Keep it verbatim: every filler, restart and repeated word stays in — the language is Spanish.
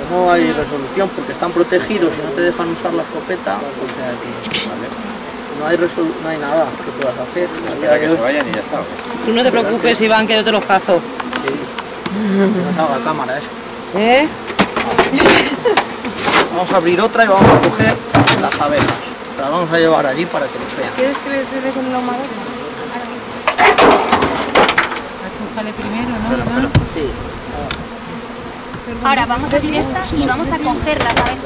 no hay resolución porque están protegidos y no te dejan usar la escopeta, o sea que vale. no, hay resolu no hay nada que puedas hacer. Espera que se vayan y ya está. Tú no te preocupes, Iván, que yo te los cazo. Sí, que no salga a cámara eso. ¿Eh? Vamos a abrir otra y vamos a coger las abejas. Las vamos a llevar allí para que los vean. ¿Quieres que les dé con el ahumador? Acújale primero, ¿no? Espera, espera. Sí. Ahora vamos a abrir estas y vamos a coger las abejas.